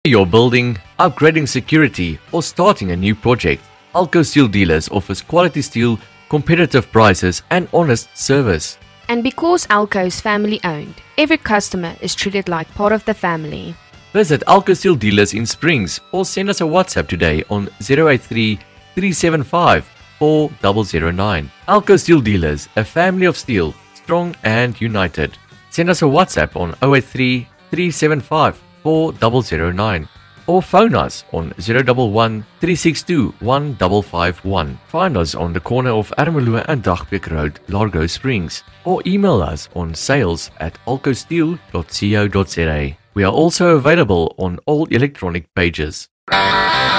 You're building, upgrading security, or starting a new project, Alco Steel Dealers offers quality steel, competitive prices, and honest service. And because Alco is family owned, every customer is treated like part of the family. Visit Alco Steel Dealers in Springs or send us a WhatsApp today on 083 375 4009. Alco Steel Dealers, a family of steel, strong and united. Send us a WhatsApp on 083 375 4009 or phone us on 011 362 1551. Find us on the corner of Ermelo and Dagbeek Road, Largo Springs, or email us on sales@alcosteel.co.za. We are also available on all electronic pages.